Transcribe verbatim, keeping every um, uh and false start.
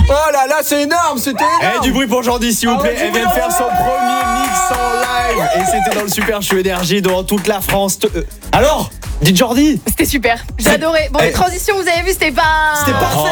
Oh là là, c'est énorme, c'était énorme. Eh, du bruit pour Jordi, s'il vous Ah plaît. ouais, du Elle vient de bruit, faire son ouais. premier mix en live. Et c'était dans le Super Show Énergie devant toute la France. Te- euh, Alors, dites Jordi. C'était super, j'ai adoré. Bon, Eh. les transitions, vous avez vu, c'était pas... C'était parfait.